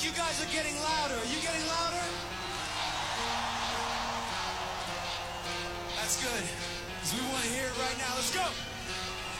like you guys are getting louder. Are you getting louder? That's good, because we want to hear it right now. Let's go.